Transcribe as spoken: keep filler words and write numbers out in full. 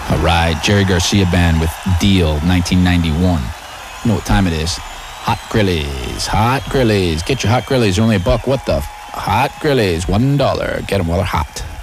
All right, Jerry Garcia Band with Deal, nineteen ninety-one. You know what time it is. Hot Grillies, Hot Grillies. Get your Hot Grillies, they're only a buck. What the? F- hot Grillies, one dollar. Get them while they're hot.